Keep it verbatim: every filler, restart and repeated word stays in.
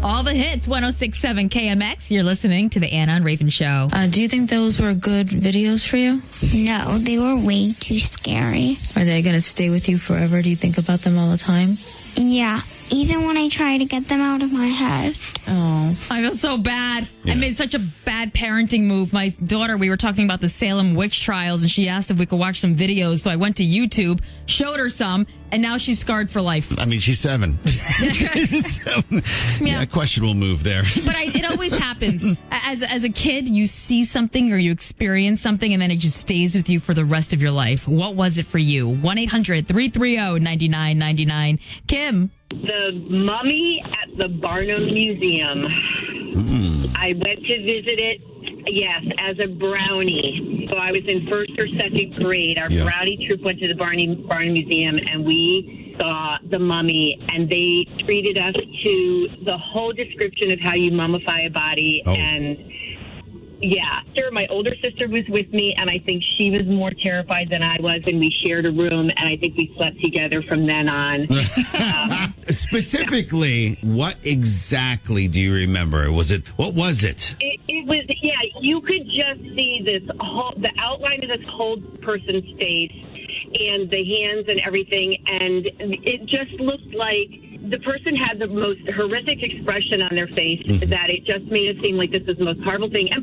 All the hits, one oh six point seven K M X. You're listening to the Anna and Raven Show. Uh, do you think those were good videos for you? No, they were way too scary. Are they going to stay with you forever? Do you think about them all the time? Yeah, even when I try to get them out of my head. Oh, I feel so bad. Yeah. I made such a bad parenting move. My daughter, we were talking about the Salem witch trials, and she asked if we could watch some videos. So I went to YouTube, showed her some, and now she's scarred for life. I mean, she's seven. seven. Yeah. A questionable move there. But I, it always happens. As as a kid, you see something or you experience something, and then it just stays with you for the rest of your life. What was it for you? one eight hundred three three zero nine nine nine nine. Kim. The mummy at the Barnum Museum. Mm. I went to visit it, yes, as a brownie. So I was in first or second grade. Our Yeah. brownie troop went to the Barnum, Barnum Museum, and we saw the mummy, and they treated us to the whole description of how you mummify a body. Oh. And yeah, sure, my older sister was with me, and I think she was more terrified than I was, and we shared a room, and I think we slept together from then on. um, Specifically, what exactly do you remember? Was it, what was it? It, it was, yeah, you could just see this whole, the outline of this whole person's face and the hands and everything, and it just looked like the person had the most horrific expression on their face that it just made it seem like this was the most horrible thing. And